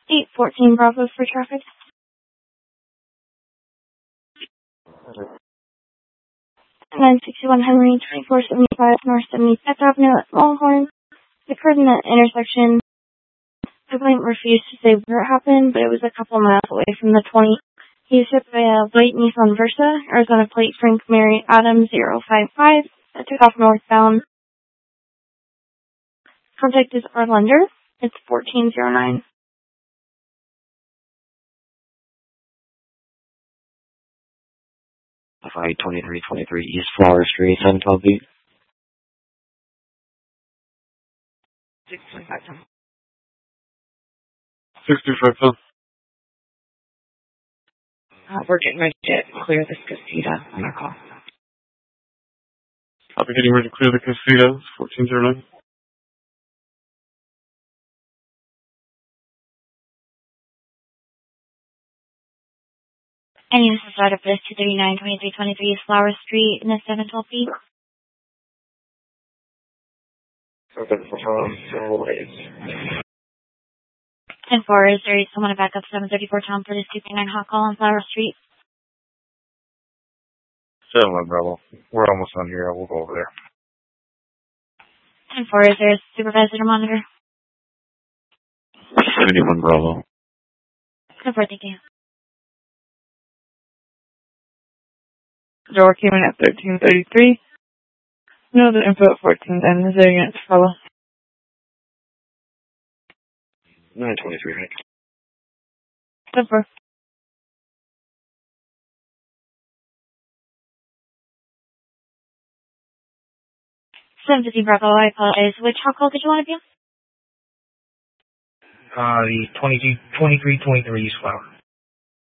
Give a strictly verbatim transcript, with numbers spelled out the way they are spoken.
eight fourteen Bravo for traffic. nine sixty-one Henry, twenty-four seventy-five North seventy-fifth Avenue at Longhorn. It occurred in that intersection. The client refused to say where it happened, but it was a couple miles away from the twenty. He was hit by a white Nissan Versa, Arizona plate Frank Mary Adams zero five five, that took off northbound. Contact is our lender. It's fourteen oh nine. five twenty-three twenty-three East Flower Street, San Antonio. six twenty-five ten. six two five ten. Uh, we're getting ready to clear this casita on our call. I'll be getting ready to clear the casita. fourteen oh nine. And this is out of this two thirty-nine twenty-three twenty-three East Flower Street in the seven twelve P. ten four, is there someone to back up seven thirty-four Tom for this two thirty-nine hot call on Flower Street? seven one Bravo. We're almost done here. We'll go over there. ten four, is there a supervisor to monitor? seventy-one Bravo. ten four, thank you. Door came in at thirteen thirty-three. No other info at fourteen ten. Is there a unit to follow? nine twenty-three, right? ten four. seven fifty Bravo, I apologize. Which hot call did you want to be on? Uh, the twenty-two, twenty-three twenty-three East Flower.